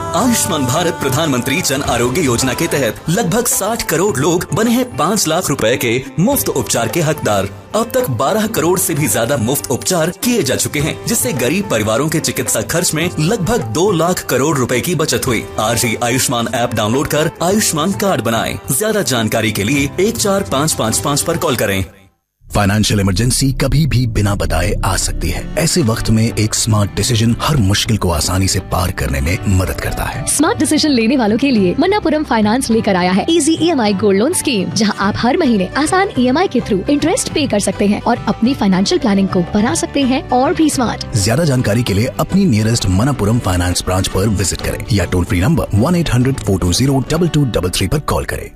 आयुष्मान भारत प्रधानमंत्री जन आरोग्य योजना के तहत लगभग 60 करोड़ लोग बने हैं 5 लाख रुपए के मुफ्त उपचार के हकदार। अब तक 12 करोड़ से भी ज्यादा मुफ्त उपचार किए जा चुके हैं, जिससे गरीब परिवारों के चिकित्सा खर्च में लगभग 2 लाख करोड़ रुपए की बचत हुई। आज ही आयुष्मान ऐप डाउनलोड कर आयुष्मान कार्ड बनाएं। ज्यादा जानकारी के लिए 14555 पर कॉल करें। फाइनेंशियल इमरजेंसी कभी भी बिना बताए आ सकती है। ऐसे वक्त में एक स्मार्ट डिसीजन हर मुश्किल को आसानी से पार करने में मदद करता है। स्मार्ट डिसीजन लेने वालों के लिए मन्नापुरम फाइनेंस लेकर आया है easy EMI gold loan scheme, जहां आप हर महीने आसान EMI के थ्रू इंटरेस्ट पे कर सकते हैं और अपनी फाइनेंशियल प्लानिंग को बना सकते हैं और भी स्मार्ट। ज्यादा जानकारी के लिए अपनी नियरेस्ट मन्नापुरम फाइनेंस ब्रांच पर विजिट करें या टोल फ्री नंबर 1-800-420-2222 पर कॉल करें।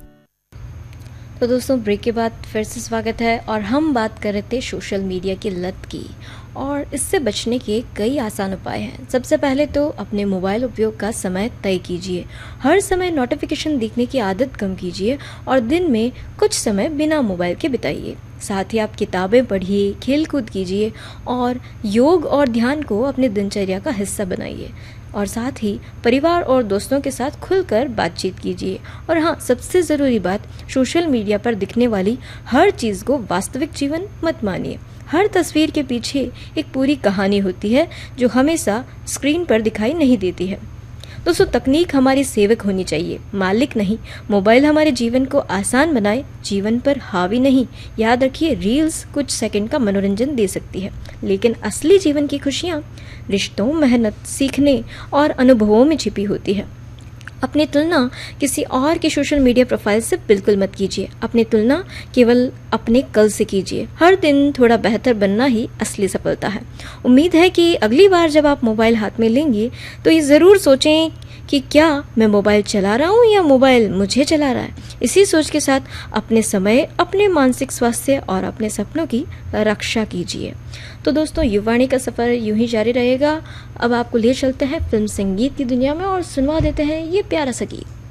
तो दोस्तों, ब्रेक के बाद फिर से स्वागत है और हम बात कर रहे थे सोशल मीडिया की लत की, और इससे बचने के कई आसान उपाय हैं। सबसे पहले तो अपने मोबाइल उपयोग का समय तय कीजिए। हर समय नोटिफिकेशन देखने की आदत कम कीजिए और दिन में कुछ समय बिना मोबाइल के बिताइए। साथ ही आप किताबें पढ़िए, खेल कूद कीजिए और योग और ध्यान को अपनी दिनचर्या का हिस्सा बनाइए। और साथ ही परिवार और दोस्तों के साथ खुलकर बातचीत कीजिए। और हाँ, सबसे ज़रूरी बात, सोशल मीडिया पर दिखने वाली हर चीज़ को वास्तविक जीवन मत मानिए। हर तस्वीर के पीछे एक पूरी कहानी होती है जो हमेशा स्क्रीन पर दिखाई नहीं देती है। दोस्तों, तकनीक हमारी सेवक होनी चाहिए, मालिक नहीं। मोबाइल हमारे जीवन को आसान बनाए, जीवन पर हावी नहीं। याद रखिए, रील्स कुछ सेकंड का मनोरंजन दे सकती है, लेकिन असली जीवन की खुशियाँ रिश्तों, मेहनत, सीखने और अनुभवों में छिपी होती है। अपनी तुलना किसी और के सोशल मीडिया प्रोफाइल से बिल्कुल मत कीजिए। अपनी तुलना केवल अपने कल से कीजिए। हर दिन थोड़ा बेहतर बनना ही असली सफलता है। उम्मीद है कि अगली बार जब आप मोबाइल हाथ में लेंगे तो ये ज़रूर सोचें कि क्या मैं मोबाइल चला रहा हूँ या मोबाइल मुझे चला रहा है। इसी सोच के साथ अपने समय, अपने मानसिक स्वास्थ्य और अपने सपनों की रक्षा कीजिए। तो दोस्तों, युवाणी का सफ़र यूं ही जारी रहेगा। अब आपको ले चलते हैं फिल्म संगीत की दुनिया में और सुनवा देते हैं ये प्यारा सा गीत।